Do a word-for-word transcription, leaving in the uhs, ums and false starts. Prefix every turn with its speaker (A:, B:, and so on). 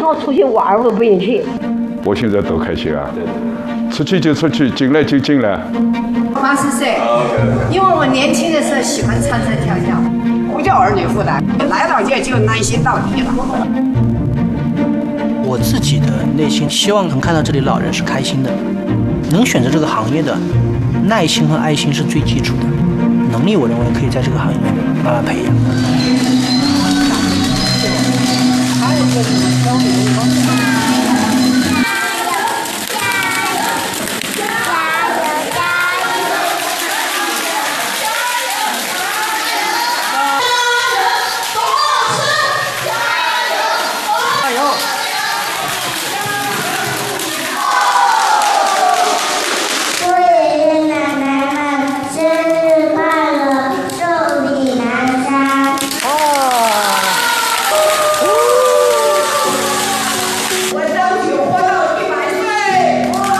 A: 好出去玩，我都不愿意去。
B: 我现在多开心啊！出去就出去，进来就进来。
C: 八十岁，因为我年轻的时候喜欢唱唱跳跳，不叫儿女负担，来到这就耐心到底了。
D: 我自己的内心希望能看到这里老人是开心的，能选择这个行业的耐心和爱心是最基础的，能力我认为可以在这个行业里面慢慢培养。